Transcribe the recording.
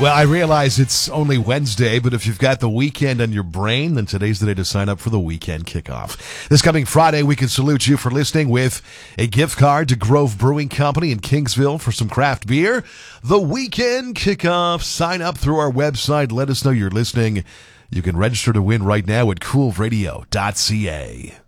Well, I realize it's only Wednesday, but if you've got the weekend on your brain, then today's the day to sign up for the weekend kickoff. This coming Friday, we can salute you for listening with a gift card to Grove Brewing Company in Kingsville for some craft beer. The weekend kickoff. Sign up through our website. Let us know you're listening. You can register to win right now at coolradio.ca.